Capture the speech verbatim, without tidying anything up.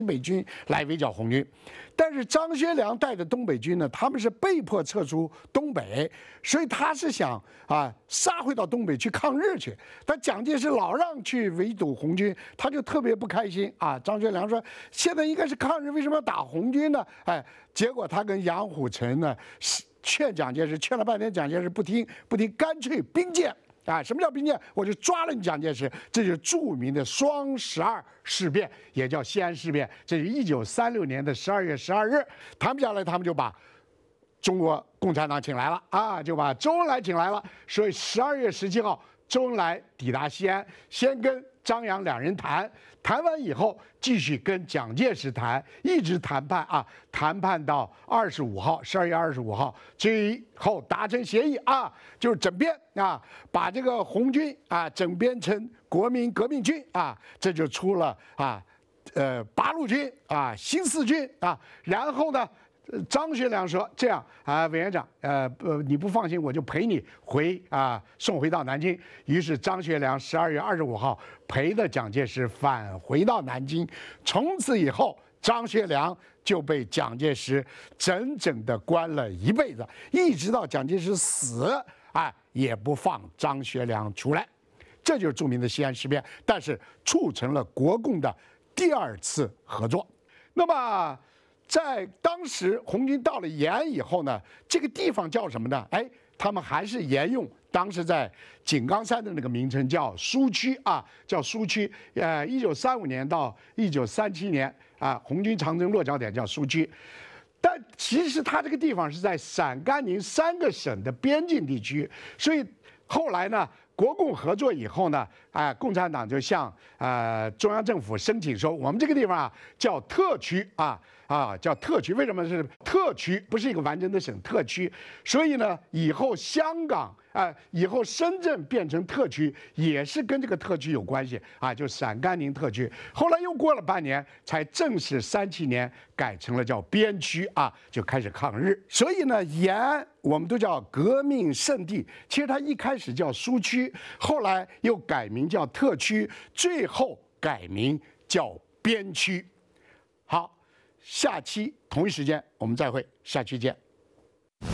北军来围剿红军。但是张学良带的东北军呢，他们是被迫撤出东北，所以他是想啊杀回到东北去抗日去。但蒋介石老让去围堵红军，他就特别不开心啊。张学良说：“现在应该是抗日，为什么要打红军呢？”哎，结果他跟杨虎城呢劝蒋介石，劝了半天，蒋介石不听，不听，干脆兵谏。 啊，什么叫兵谏？我就抓了你蒋介石，这就是著名的双十二事变，也叫西安事变。这是一九三六年的十二月十二日，他们下来，他们就把中国共产党请来了啊，就把周恩来请来了。所以十二月十七号，周恩来抵达西安，先跟张杨两人谈，谈完以后继续跟蒋介石谈，一直谈判啊，谈判到二十五号，十二月二十五号，最后达成协议啊，就是整编啊，把这个红军啊整编成国民革命军啊，这就出了啊，呃八路军啊，新四军啊，然后呢。 张学良说：“这样啊，委员长，呃，呃，你不放心，我就陪你回啊，送回到南京。”于是张学良十二月二十五号陪着蒋介石返回到南京。从此以后，张学良就被蒋介石整整的关了一辈子，一直到蒋介石死啊，也不放张学良出来。这就是著名的西安事变，但是促成了国共的第二次合作。那么。 在当时红军到了延安以后呢，这个地方叫什么呢？哎，他们还是沿用当时在井冈山的那个名称，叫苏区啊，叫苏区。呃，一九三五年到一九三七年啊，红军长征落脚点叫苏区。但其实它这个地方是在陕甘宁三个省的边境地区，所以后来呢，国共合作以后呢，啊，共产党就向呃中央政府申请说，我们这个地方啊叫特区啊。 啊，叫特区，为什么是特区？不是一个完整的省，特区。所以呢，以后香港啊、呃，以后深圳变成特区，也是跟这个特区有关系啊，就陕甘宁特区。后来又过了半年，才正式三七年改成了叫边区啊，就开始抗日。所以呢，延安我们都叫革命圣地，其实它一开始叫苏区，后来又改名叫特区，最后改名叫边区。好。 下期同一时间我们再会，下期见。